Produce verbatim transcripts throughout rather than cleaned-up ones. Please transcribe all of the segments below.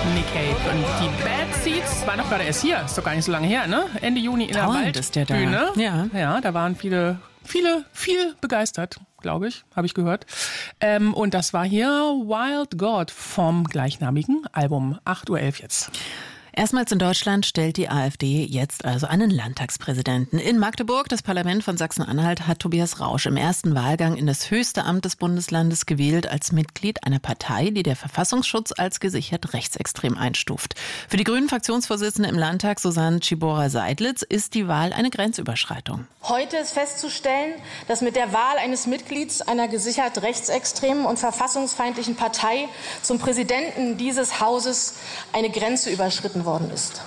Nick Cave und die Bad Seeds waren doch gerade erst hier, ist doch gar nicht so lange her, ne? Ende Juni in der Dauernd ist der da. Waldbühne. Ja. ja, da waren viele, viele, viel begeistert, glaube ich, habe ich gehört. Ähm, und das war hier Wild God vom gleichnamigen Album. acht Uhr elf jetzt. Erstmals in Deutschland stellt die AfD jetzt also einen Landtagspräsidenten. In Magdeburg, das Parlament von Sachsen-Anhalt, hat Tobias Rausch im ersten Wahlgang in das höchste Amt des Bundeslandes gewählt als Mitglied einer Partei, die der Verfassungsschutz als gesichert rechtsextrem einstuft. Für die Grünen-Fraktionsvorsitzende im Landtag, Susanne Tschibora-Seidlitz, ist die Wahl eine Grenzüberschreitung. Heute ist festzustellen, dass mit der Wahl eines Mitglieds einer gesichert rechtsextremen und verfassungsfeindlichen Partei zum Präsidenten dieses Hauses eine Grenze überschritten worden ist.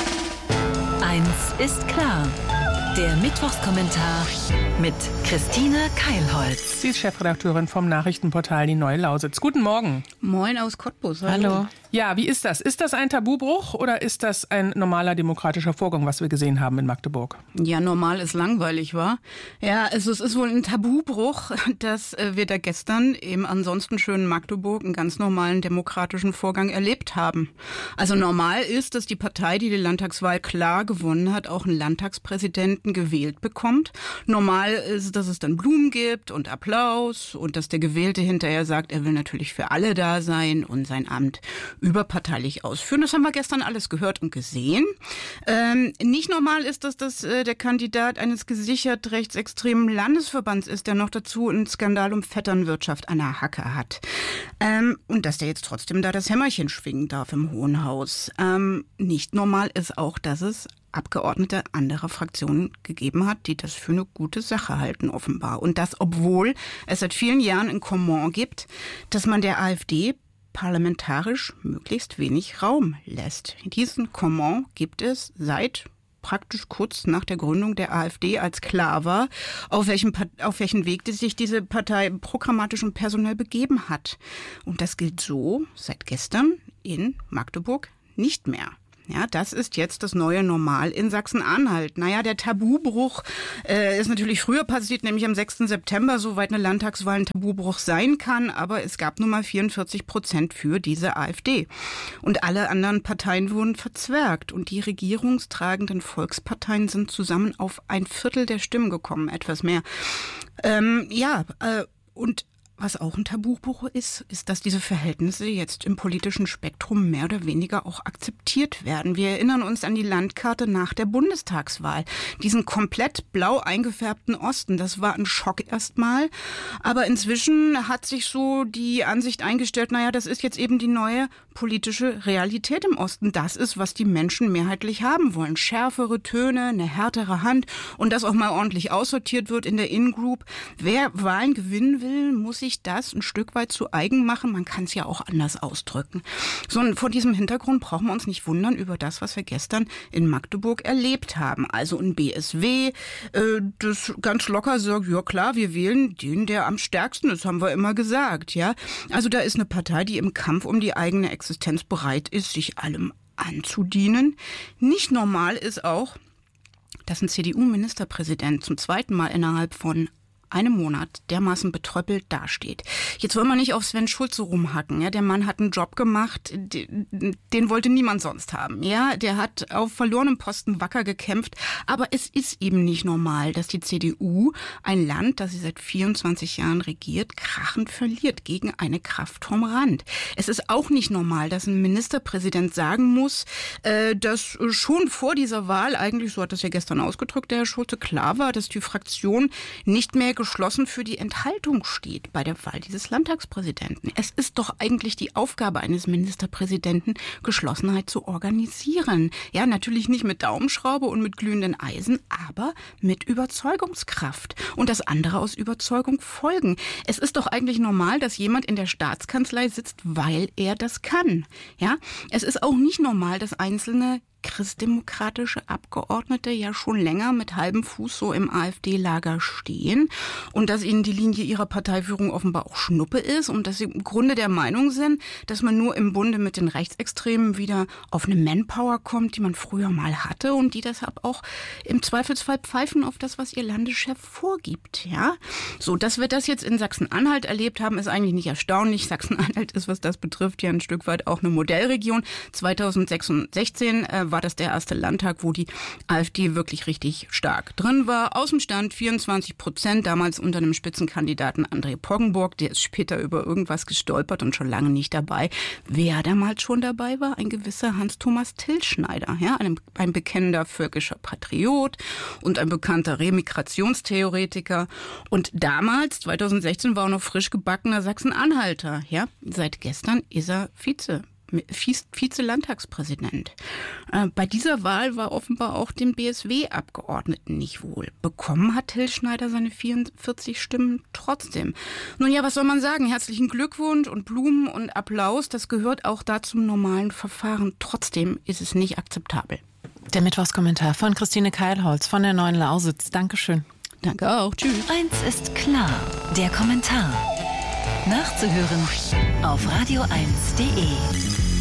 Eins ist klar. Der Mittwochskommentar mit Christine Keilholz. Sie ist Chefredakteurin vom Nachrichtenportal Die Neue Lausitz. Guten Morgen. Moin aus Cottbus. Hallo. Hallo. Ja, wie ist das? Ist das ein Tabubruch oder ist das ein normaler demokratischer Vorgang, was wir gesehen haben in Magdeburg? Ja, normal ist langweilig, wa? Ja, also es ist wohl ein Tabubruch, dass wir da gestern im ansonsten schönen Magdeburg einen ganz normalen demokratischen Vorgang erlebt haben. Also normal ist, dass die Partei, die die Landtagswahl klar gewonnen hat, auch einen Landtagspräsidenten gewählt bekommt. Normal ist, dass es dann Blumen gibt und Applaus und dass der Gewählte hinterher sagt, er will natürlich für alle da sein und sein Amt überparteilich ausführen. Das haben wir gestern alles gehört und gesehen. Ähm, nicht normal ist, dass das äh, der Kandidat eines gesichert rechtsextremen Landesverbands ist, der noch dazu einen Skandal um Vetternwirtschaft an der Hacke hat. Ähm, und dass der jetzt trotzdem da das Hämmerchen schwingen darf im Hohen Haus. Ähm, nicht normal ist auch, dass es Abgeordnete anderer Fraktionen gegeben hat, die das für eine gute Sache halten, offenbar. Und das, obwohl es seit vielen Jahren ein Comment gibt, dass man der AfD parlamentarisch möglichst wenig Raum lässt. Diesen Comment gibt es seit praktisch kurz nach der Gründung der AfD, als klar war, auf welchem, auf welchen Weg sich diese Partei programmatisch und personell begeben hat. Und das gilt so seit gestern in Magdeburg nicht mehr. Ja, das ist jetzt das neue Normal in Sachsen-Anhalt. Naja, der Tabubruch äh, ist natürlich früher passiert, nämlich am sechsten September, soweit eine Landtagswahl ein Tabubruch sein kann. Aber es gab nun mal vierundvierzig Prozent für diese AfD. Und alle anderen Parteien wurden verzwergt. Und die regierungstragenden Volksparteien sind zusammen auf ein Viertel der Stimmen gekommen, etwas mehr. Ähm, ja, äh, und was auch ein Tabubruch ist, ist, dass diese Verhältnisse jetzt im politischen Spektrum mehr oder weniger auch akzeptiert werden. Wir erinnern uns an die Landkarte nach der Bundestagswahl. Diesen komplett blau eingefärbten Osten, das war ein Schock erstmal. Aber inzwischen hat sich so die Ansicht eingestellt, naja, das ist jetzt eben die neue politische Realität im Osten. Das ist, was die Menschen mehrheitlich haben wollen. Schärfere Töne, eine härtere Hand und dass auch mal ordentlich aussortiert wird in der In-Group. Wer Wahlen gewinnen will, muss sich das ein Stück weit zu eigen machen. Man kann es ja auch anders ausdrücken. So, und vor diesem Hintergrund brauchen wir uns nicht wundern über das, was wir gestern in Magdeburg erlebt haben. Also ein B S W, äh, das ganz locker sagt, ja klar, wir wählen den, der am stärksten ist, haben wir immer gesagt. Ja, also da ist eine Partei, die im Kampf um die eigene Existenz bereit ist, sich allem anzudienen. Nicht normal ist auch, dass ein C D U-Ministerpräsident zum zweiten Mal innerhalb von einem Monat dermaßen betröppelt dasteht. Jetzt wollen wir nicht auf Sven Schulze rumhacken. Ja, der Mann hat einen Job gemacht, den, den wollte niemand sonst haben. Ja, der hat auf verlorenem Posten wacker gekämpft. Aber es ist eben nicht normal, dass die C D U ein Land, das sie seit vierundzwanzig Jahren regiert, krachend verliert gegen eine Kraft vom Rand. Es ist auch nicht normal, dass ein Ministerpräsident sagen muss, äh, dass schon vor dieser Wahl, eigentlich, so hat das ja gestern ausgedrückt, der Herr Schulze, klar war, dass die Fraktion nicht mehr geschlossen für die Enthaltung steht bei der Wahl dieses Landtagspräsidenten. Es ist doch eigentlich die Aufgabe eines Ministerpräsidenten, Geschlossenheit zu organisieren. Ja, natürlich nicht mit Daumenschraube und mit glühenden Eisen, aber mit Überzeugungskraft. Und das andere aus Überzeugung folgen. Es ist doch eigentlich normal, dass jemand in der Staatskanzlei sitzt, weil er das kann. Ja, es ist auch nicht normal, dass Einzelne christdemokratische Abgeordnete ja schon länger mit halbem Fuß so im AfD-Lager stehen und dass ihnen die Linie ihrer Parteiführung offenbar auch Schnuppe ist und dass sie im Grunde der Meinung sind, dass man nur im Bunde mit den Rechtsextremen wieder auf eine Manpower kommt, die man früher mal hatte und die deshalb auch im Zweifelsfall pfeifen auf das, was ihr Landeschef vorgibt. Ja? So, dass wir das jetzt in Sachsen-Anhalt erlebt haben, ist eigentlich nicht erstaunlich. Sachsen-Anhalt ist, was das betrifft, ja ein Stück weit auch eine Modellregion. zweitausendsechzehn äh, war das der erste Landtag, wo die AfD wirklich richtig stark drin war. Außenstand vierundzwanzig Prozent, damals unter einem Spitzenkandidaten André Poggenburg. Der ist später über irgendwas gestolpert und schon lange nicht dabei. Wer damals schon dabei war? Ein gewisser Hans-Thomas Tilschneider, ja, ein, ein bekennender völkischer Patriot und ein bekannter Remigrationstheoretiker. Und damals, zweitausendsechzehn, war er noch frisch gebackener Sachsen-Anhalter. Ja, seit gestern ist er Vize. Vize-Landtagspräsident. Äh, bei dieser Wahl war offenbar auch dem B S W-Abgeordneten nicht wohl. Bekommen hat Tilschneider seine vierundvierzig Stimmen trotzdem. Nun ja, was soll man sagen? Herzlichen Glückwunsch und Blumen und Applaus. Das gehört auch da zum normalen Verfahren. Trotzdem ist es nicht akzeptabel. Der Mittwochskommentar von Christine Keilholz von der Neuen Lausitz. Dankeschön. Danke auch. Tschüss. Eins ist klar. Der Kommentar. Nachzuhören auf radio eins punkt de.